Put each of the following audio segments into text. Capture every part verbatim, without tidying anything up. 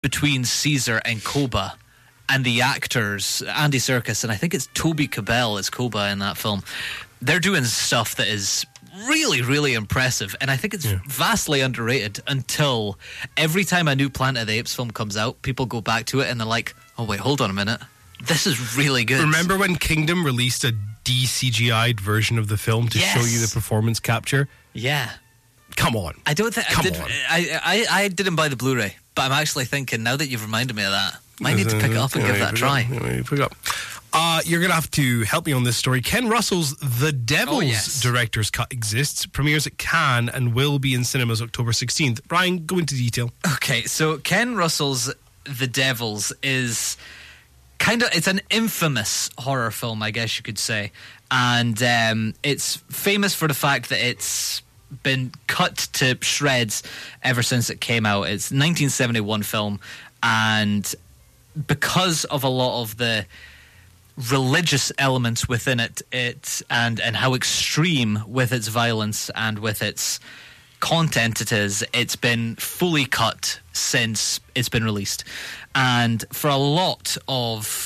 between Caesar and Koba, and the actors, Andy Serkis, and I think it's Toby Cabell as Koba in that film, they're doing stuff that is really, really impressive, and I think it's yeah. vastly underrated until every time a new Planet of the Apes film comes out, people go back to it and they're like, oh wait, hold on a minute, this is really good. Remember when Kingdom released a de-C G I'd version of the film to yes. show you the performance capture? Yeah. Come on. I don't think Come I did. on. I, I, I didn't buy the Blu-ray, but I'm actually thinking, now that you've reminded me of that, might need to pick it up and yeah, give that a try. Yeah, pick it up. Uh, you're going to have to help me on this story. Ken Russell's The Devils oh, yes. director's cut exists, premieres at Cannes, and will be in cinemas October sixteenth. Brian, go into detail. Okay, so Ken Russell's The Devils is kind of, it's an infamous horror film, I guess you could say. And um, it's famous for the fact that it's been cut to shreds ever since it came out. It's a nineteen seventy-one film, and because of a lot of the religious elements within it, it and and how extreme with its violence and with its content it is, it's been fully cut since it's been released. And for a lot of,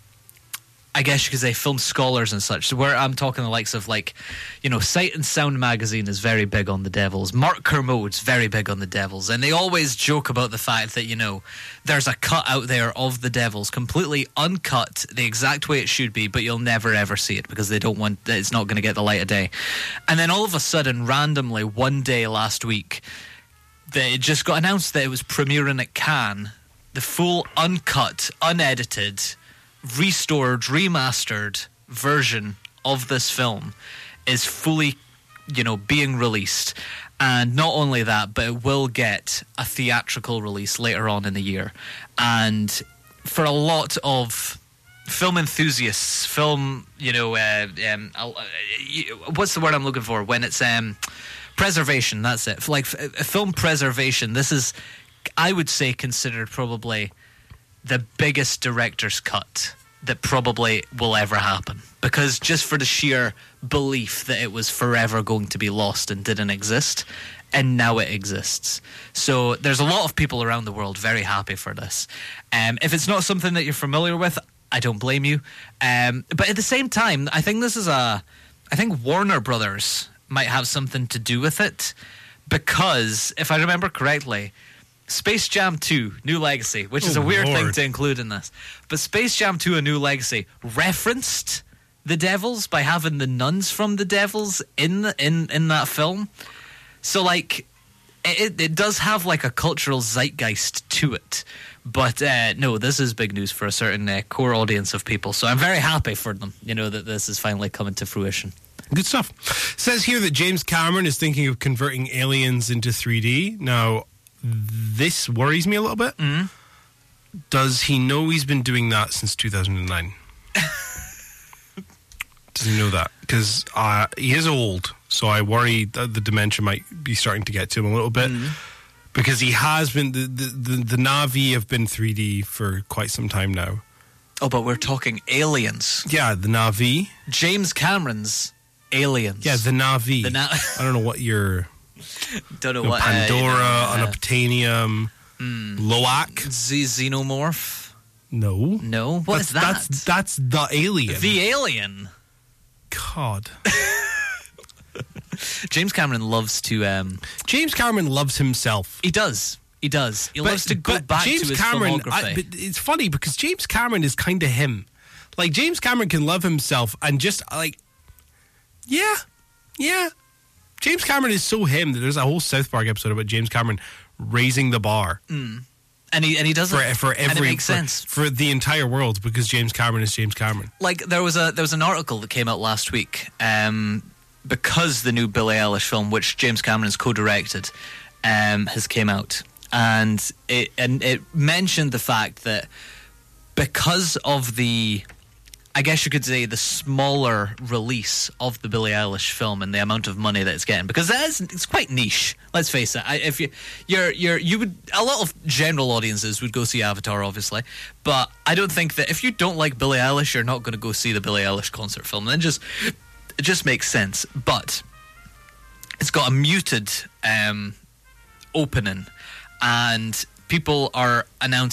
I guess you could say, film scholars and such, so where I'm talking the likes of, like, you know, Sight and Sound magazine is very big on the Devils. Mark Kermode's very big on the Devils, and they always joke about the fact that, you know, there's a cut out there of the Devils, completely uncut, the exact way it should be, but you'll never ever see it because they don't want, it's not going to get the light of day. And then all of a sudden, randomly, one day last week, they just got announced that it was premiering at Cannes, the full uncut, unedited, restored, remastered version of this film is fully, you know, being released. And not only that, but it will get a theatrical release later on in the year. And for a lot of film enthusiasts, film, you know, uh, um, uh, what's the word I'm looking for? When it's um, preservation, that's it. Like f- film preservation, this is, I would say, considered probably the biggest director's cut that probably will ever happen, because just for the sheer belief that it was forever going to be lost and didn't exist, and now it exists. So there's a lot of people around the world very happy for this. Um, if it's not something that you're familiar with, I don't blame you. Um, but at the same time, I think this is a, I think Warner Brothers might have something to do with it, because if I remember correctly, Space Jam two, New Legacy, which is oh, a weird Lord. thing to include in this, but Space Jam two, A New Legacy referenced the Devils by having the nuns from the Devils in the, in in that film. So, like, it it does have like a cultural zeitgeist to it. But uh, no, this is big news for a certain uh, core audience of people. So I'm very happy for them, you know, that this is finally coming to fruition. Good stuff. Says here that James Cameron is thinking of converting Aliens into three D. Now, this worries me a little bit. Mm-hmm. Does he know he's been doing that since two thousand nine? Does he know that? Because uh, he is old, so I worry that the dementia might be starting to get to him a little bit. Mm-hmm. Because he has been, the, the, the, the Na'vi have been three D for quite some time now. Oh, but we're talking Aliens. Yeah, the Na'vi. James Cameron's Aliens. Yeah, the Na'vi. The Na- I don't know what your... Don't know you know, what... Pandora, uh, you know, uh, Unobtainium, mm. Loak. Z- Xenomorph? No. No? What that's, is that? That's, that's the alien. The alien? God. James Cameron loves to... Um, James Cameron loves himself. He does. He does. He but, loves to go back James to his Cameron, filmography. I, but it's funny because James Cameron is kind of him. Like, James Cameron can love himself and just, like... Yeah. Yeah. James Cameron is so him that there's a whole South Park episode about James Cameron raising the bar. Mm. And he and he does for, it for every and it makes for, sense for the entire world, because James Cameron is James Cameron. Like there was a there was an article that came out last week um, because the new Billie Eilish film, which James Cameron has co-directed, um, has came out, and it and it mentioned the fact that because of the, I guess you could say, the smaller release of the Billie Eilish film and the amount of money that it's getting, because that is, it's quite niche. Let's face it. I, if you, you're, you're, you would, a lot of general audiences would go see Avatar, obviously, but I don't think that if you don't like Billie Eilish, you're not going to go see the Billie Eilish concert film. And it just, it just makes sense. But it's got a muted um, opening, and people are announcing